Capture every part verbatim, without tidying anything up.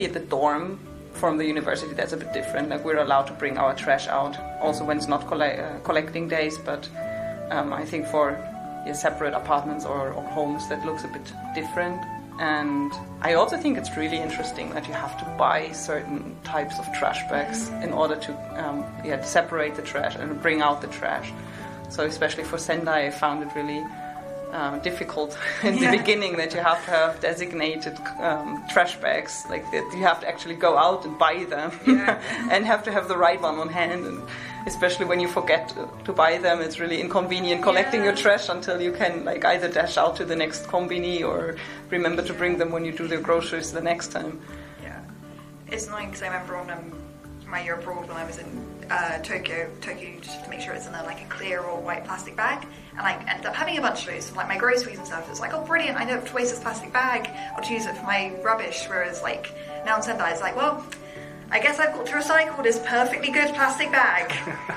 At the dorm from the university, that's a bit different. Like, we're allowed to bring our trash out, also when it's not colle- uh, collecting days, but um, I think for yeah, separate apartments or, or homes, that looks a bit different. And I also think it's really interesting that you have to buy certain types of trash bags in order to um, yeah, separate the trash and bring out the trash. So especially for Sendai, I found it really um, difficult in the yeah. beginning that you have to have designated um, trash bags, like that you have to actually go out and buy them yeah. and have to have the right one on hand. And especially when you forget to buy them, it's really inconvenient collecting yeah. your trash until you can like either dash out to the next combini or remember to bring them when you do the groceries the next time. Yeah, it's annoying because I remember on um, my year abroad when I was in uh, Tokyo, Tokyo you just have to make sure it's in a, like a clear or white plastic bag, and I ended up having a bunch of those for like my groceries and stuff. It's like, oh brilliant, I don't have to waste this plastic bag, I'll use it for my rubbish, whereas like now in Sendai it's like, well, I guess I've got to recycle this perfectly good plastic bag.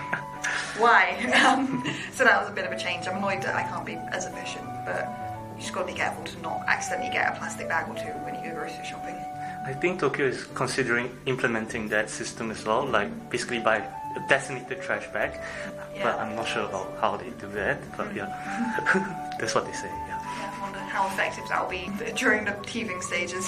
Why? Um, so that was a bit of a change. I'm annoyed that I can't be as efficient, but you just got to be careful to not accidentally get a plastic bag or two when you go grocery shopping. I think Tokyo is considering implementing that system as well, like basically by a designated trash bag. Yeah. But I'm not sure about how they do that. But mm. yeah, that's what they say. Yeah. yeah. I wonder how effective that will be during the teething stages.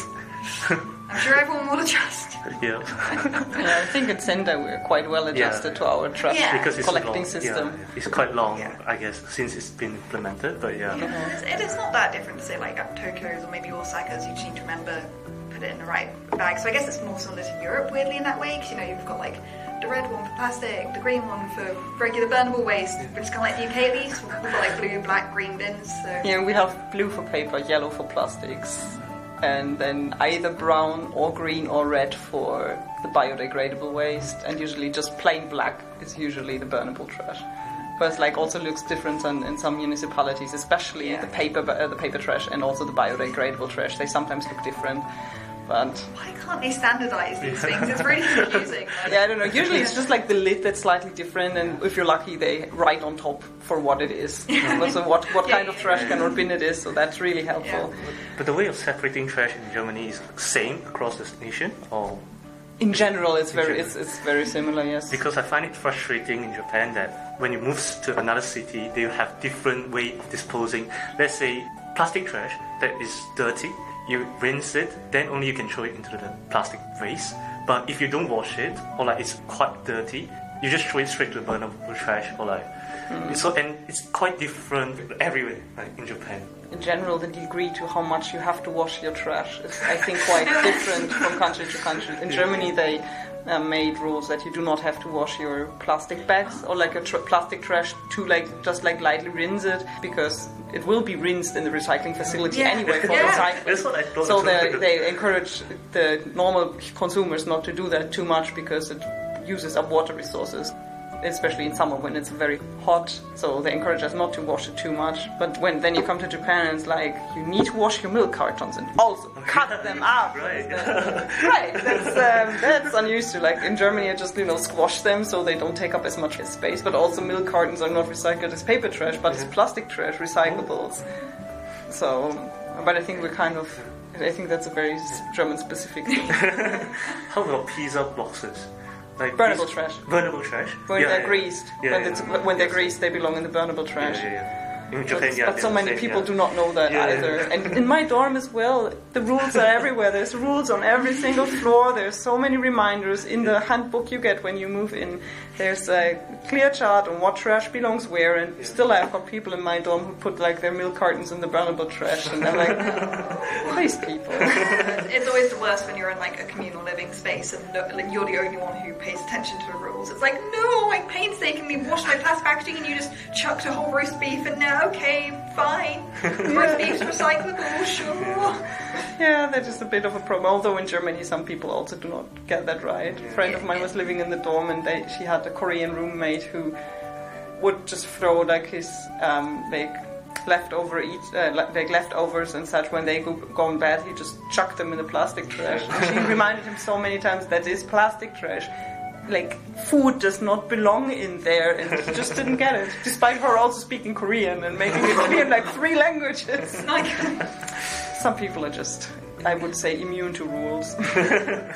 I'm sure everyone will adjust. Yeah. yeah, I think at Sendai we're quite well adjusted yeah. to our trash yeah. because it's collecting long, system. Yeah, it's quite long, yeah. I guess, since it's been implemented. But yeah, yeah. It's, it is not that different to say like at Tokyo's or maybe Osaka's. You just need to remember put it in the right bag. So I guess it's more similar to Europe, weirdly, in that way, because you know you've got like the red one for plastic, the green one for regular burnable waste, but it's kind of like the U K at least. We've got like blue, black, green bins. So. Yeah, we have blue for paper, yellow for plastics, and then either brown or green or red for the biodegradable waste, and usually just plain black is usually the burnable trash. But it's like also looks different in, in some municipalities, especially yeah. the paper uh, the paper trash and also the biodegradable trash. They sometimes look different. But why can't they standardise these things? It's really confusing. Yeah, I don't know. Usually it's just like the lid that's slightly different, and if you're lucky, they write on top for what it is. So what what yeah, kind of trash can or bin it is. So that's really helpful. Yeah. But the way of separating trash in Germany is same across the nation, or in general, it's very general. it's it's very similar. Yes. Because I find it frustrating in Japan that when you move to another city, they have different way of disposing. Let's say plastic trash that is dirty. You rinse it, then only you can throw it into the plastic waste. But if you don't wash it, or like it's quite dirty, you just throw it straight to the burnable trash, or like mm. so. And it's quite different everywhere, like in Japan. In general, the degree to how much you have to wash your trash is, I think, quite different from country to country. In Germany, they uh, made rules that you do not have to wash your plastic bags or like a tr- plastic trash to like just like lightly rinse it, because it will be rinsed in the recycling facility yeah. anyway for yeah. recycling. That's what I thought. So they, they encourage the normal consumers not to do that too much because it uses up water resources, especially in summer when it's very hot. So they encourage us not to wash it too much. But when then you come to Japan and it's like, you need to wash your milk cartons and also cut them up. Right. right. That's um, that's unused to. Like in Germany, I just you know squash them so they don't take up as much space. But also milk cartons are not recycled as paper trash, but as plastic trash, recyclables. So, but I think we're kind of. I think that's a very German-specific thing. How about pizza boxes? Like burnable these, trash. Burnable trash? When yeah, they're yeah. greased. Yeah, when, yeah, it's, yeah. when they're yes. greased, they belong in the burnable trash. Yeah, yeah, yeah. In Japan, but, yeah, but so many same, people yeah. do not know that yeah, either. Yeah. And in my dorm as well, the rules are everywhere. There's rules on every single floor. There's so many reminders in the handbook you get when you move in. There's a clear chart on what trash belongs where, and yeah. still I've got people in my dorm who put like their milk cartons in the burnable trash, and I'm like, these people. It's always the worst when you're in like a communal living space and no, like, you're the only one who pays attention to the rules. It's like, no, I painstakingly washed my plastic packaging and you just chucked a whole roast beef and now, okay, fine. Roast beef's recyclable, sure. Yeah, that is a bit of a problem. Although in Germany some people also do not get that right. A friend of mine was living in the dorm and they, she had a Korean roommate who would just throw like his um, like leftover eat uh, like leftovers and such when they go, go in bed. He just chucked them in the plastic trash. And she reminded him so many times that is plastic trash. Like, food does not belong in there, and he just didn't get it, despite her also speaking Korean and making it clear in like three languages. Some people are just I would say, immune to rules.